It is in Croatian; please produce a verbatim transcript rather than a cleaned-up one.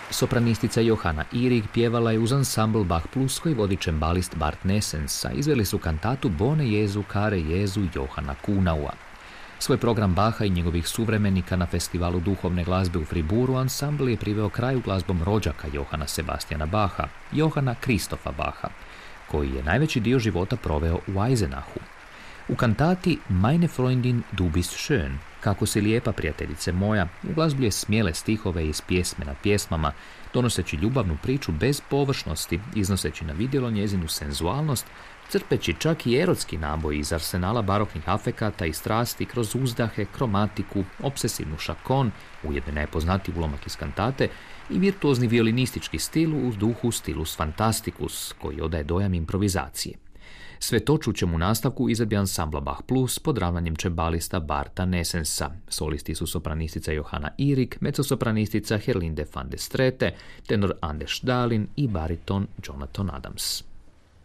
Sopranistica Johanna Ihrig pjevala je uz ansambl Bach Plus koji vodi čembalist Bart Nessens, a izveli su kantatu Bone Jezu Kare Jezu Johana Kuhnaua. Svoj program Bacha i njegovih suvremenika na festivalu duhovne glazbe u Friburu ansambl je priveo kraju glazbom rođaka Johana Sebastiana Bacha, Johana Kristofa Bacha, koji je najveći dio života proveo u Eisenachu. U kantati Meine Freundin du bist schön, kako si lijepa prijateljice moja, uglazbljuje smjele stihove iz pjesme nad pjesmama, donoseći ljubavnu priču bez površnosti, iznoseći na vidjelo njezinu senzualnost, crpeći čak i erotski naboj iz arsenala baroknih afekata i strasti kroz uzdahe, kromatiku, obsesivnu šakon, ujedno najpoznatiji ulomak iz kantate, i virtuozni violinistički stil u duhu stilus fantasticus, koji odaje dojam improvizacije. Sve to čućemo u nastavku izvedbi ansambla Bach Plus pod ravnanjem čembalista Barta Nessensa. Solisti su sopranistica Johanna Ihrig, mezzosopranistica Herlinde van der Streete, tenor Anders Dahlin i bariton Jonathan Adams.